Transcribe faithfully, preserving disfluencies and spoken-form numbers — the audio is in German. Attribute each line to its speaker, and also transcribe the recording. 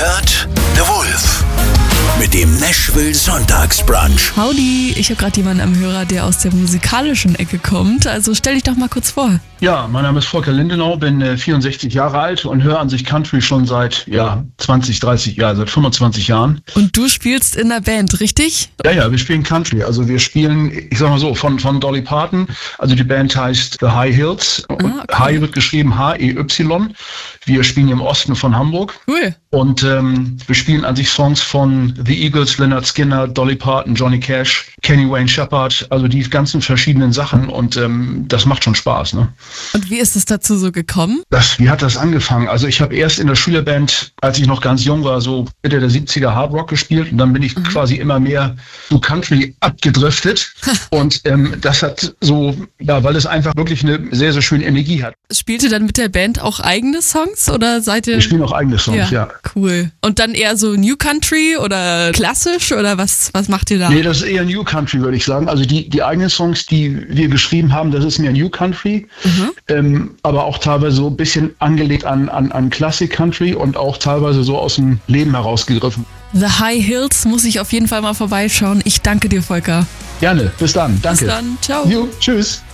Speaker 1: hört The Wolf mit dem Nashville Sonntagsbrunch.
Speaker 2: Howdy, ich habe gerade jemanden am Hörer, der aus der musikalischen Ecke kommt. Also stell dich doch mal kurz vor.
Speaker 3: Ja, mein Name ist Volker Lindenau, bin äh, vierundsechzig Jahre alt und höre an sich Country schon seit ja, zwanzig, dreißig Jahren, seit fünfundzwanzig Jahren.
Speaker 2: Und du spielst in der Band, richtig?
Speaker 3: Ja, ja, wir spielen Country. Also wir spielen, ich sag mal so, von, von Dolly Parton. Also die Band heißt The High Hills. Und
Speaker 2: Ah, okay.
Speaker 3: High wird geschrieben H E Y. Wir spielen im Osten von Hamburg.
Speaker 2: Cool.
Speaker 3: Und ähm, wir spielen an sich Songs von The Eagles, Lynyrd Skynyrd, Dolly Parton, Johnny Cash, Kenny Wayne Shepherd, also die ganzen verschiedenen Sachen und ähm, das macht schon Spaß, ne?
Speaker 2: Und wie ist es dazu so gekommen?
Speaker 3: Das, wie hat das angefangen? Also ich habe erst in der Schülerband, als ich noch ganz jung war, so Mitte der siebziger Hard Rock gespielt und dann bin ich mhm. quasi immer mehr zu Country abgedriftet und ähm, das hat so, ja, weil es einfach wirklich eine sehr, sehr schöne Energie hat.
Speaker 2: Spielt ihr dann mit der Band auch eigene Songs oder seid ihr...
Speaker 3: Wir spielen auch eigene Songs, ja.
Speaker 2: Cool. Und dann eher so New Country oder klassisch oder was, was macht ihr da?
Speaker 3: Nee, das ist eher New Country, würde ich sagen. Also die, die eigenen Songs, die wir geschrieben haben, das ist mehr New Country, mhm. ähm, aber auch teilweise so ein bisschen angelegt an, an, an Classic Country und auch teilweise so aus dem Leben herausgegriffen.
Speaker 2: The High Hills muss ich auf jeden Fall mal vorbeischauen. Ich danke dir, Volker.
Speaker 3: Gerne, bis dann, danke.
Speaker 2: Bis dann, ciao.
Speaker 3: Jo, tschüss.